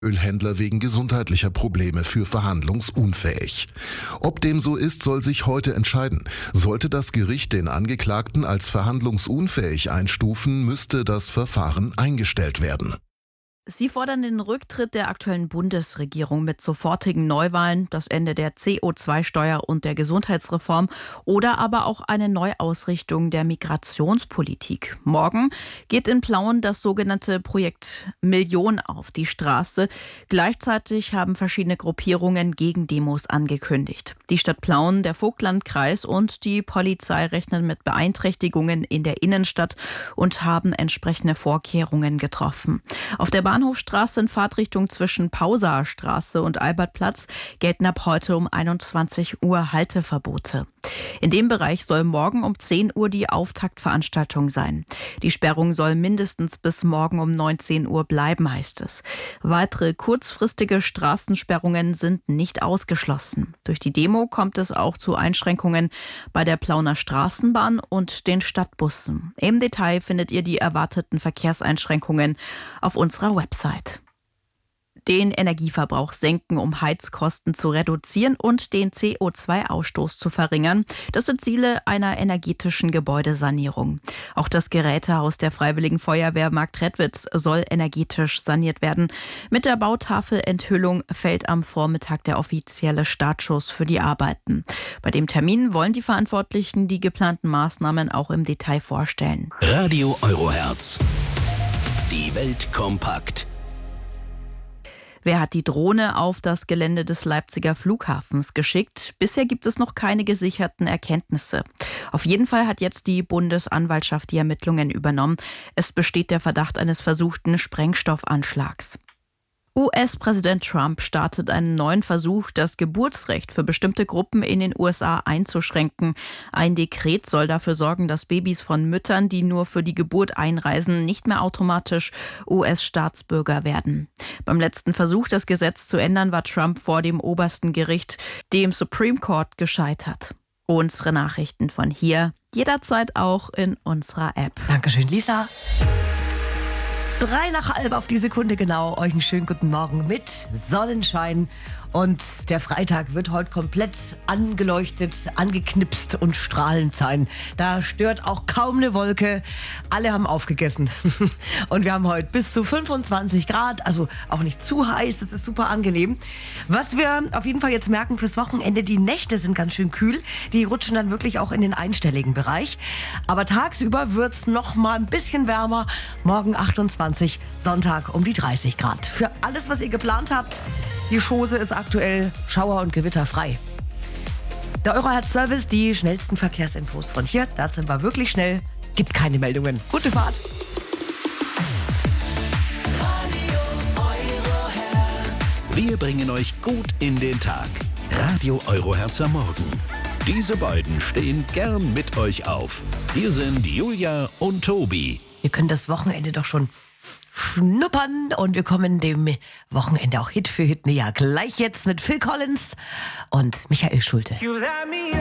Ölhändler wegen gesundheitlicher Probleme für verhandlungsunfähig. Ob dem so ist, soll sich heute entscheiden. Sollte das Gericht den Angeklagten als verhandlungsunfähig einstufen, müsste das Verfahren eingestellt werden. Sie fordern den Rücktritt der aktuellen Bundesregierung mit sofortigen Neuwahlen, das Ende der CO2-Steuer und der Gesundheitsreform oder aber auch eine Neuausrichtung der Migrationspolitik. Morgen geht in Plauen das sogenannte Projekt Million auf die Straße. Gleichzeitig haben verschiedene Gruppierungen Gegendemos angekündigt. Die Stadt Plauen, der Vogtlandkreis und die Polizei rechnen mit Beeinträchtigungen in der Innenstadt und haben entsprechende Vorkehrungen getroffen. Auf der Bahnhofstraße in Fahrtrichtung zwischen Pausaer Straße und Albertplatz gelten ab heute um 21 Uhr Halteverbote. In dem Bereich soll morgen um 10 Uhr die Auftaktveranstaltung sein. Die Sperrung soll mindestens bis morgen um 19 Uhr bleiben, heißt es. Weitere kurzfristige Straßensperrungen sind nicht ausgeschlossen. Durch die Demo kommt es auch zu Einschränkungen bei der Plauner Straßenbahn und den Stadtbussen. Im Detail findet ihr die erwarteten Verkehrseinschränkungen auf unserer Website. Den Energieverbrauch senken, um Heizkosten zu reduzieren und den CO2-Ausstoß zu verringern. Das sind Ziele einer energetischen Gebäudesanierung. Auch das Gerätehaus der Freiwilligen Feuerwehr Marktredwitz soll energetisch saniert werden. Mit der Bautafelenthüllung fällt am Vormittag der offizielle Startschuss für die Arbeiten. Bei dem Termin wollen die Verantwortlichen die geplanten Maßnahmen auch im Detail vorstellen. Radio Eurohertz. Die Welt kompakt. Wer hat die Drohne auf das Gelände des Leipziger Flughafens geschickt? Bisher gibt es noch keine gesicherten Erkenntnisse. Auf jeden Fall hat jetzt die Bundesanwaltschaft die Ermittlungen übernommen. Es besteht der Verdacht eines versuchten Sprengstoffanschlags. US-Präsident Trump startet einen neuen Versuch, das Geburtsrecht für bestimmte Gruppen in den USA einzuschränken. Ein Dekret soll dafür sorgen, dass Babys von Müttern, die nur für die Geburt einreisen, nicht mehr automatisch US-Staatsbürger werden. Beim letzten Versuch, das Gesetz zu ändern, war Trump vor dem obersten Gericht, dem Supreme Court, gescheitert. Unsere Nachrichten von hier, jederzeit auch in unserer App. Dankeschön, Lisa. 3:03 auf die Sekunde genau. Euch einen schönen guten Morgen mit Sonnenschein. Und der Freitag wird heute komplett angeleuchtet, angeknipst und strahlend sein. Da stört auch kaum eine Wolke. Alle haben aufgegessen. Und wir haben heute bis zu 25 Grad, also auch nicht zu heiß, das ist super angenehm. Was wir auf jeden Fall jetzt merken fürs Wochenende, die Nächte sind ganz schön kühl. Die rutschen dann wirklich auch in den einstelligen Bereich. Aber tagsüber wird es noch mal ein bisschen wärmer. Morgen 28, Sonntag um die 30 Grad. Für alles, was ihr geplant habt, die Chose ist aktuell schauer- und gewitterfrei. Der Eurohertz-Service, die schnellsten Verkehrsinfos von hier. Da sind wir wirklich schnell. Gibt keine Meldungen. Gute Fahrt. Wir bringen euch gut in den Tag. Radio Eurohertz am Morgen. Diese beiden stehen gern mit euch auf. Hier sind Julia und Tobi. Wir können das Wochenende doch schon schnuppern und wir kommen dem Wochenende auch Hit für Hit näher. Gleich jetzt mit Phil Collins und Michael Schulte.